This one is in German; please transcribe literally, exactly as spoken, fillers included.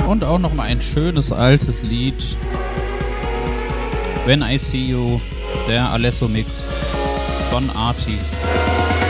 Und auch noch mal ein schönes altes Lied. When I See You, der Alesso Mix von Arti.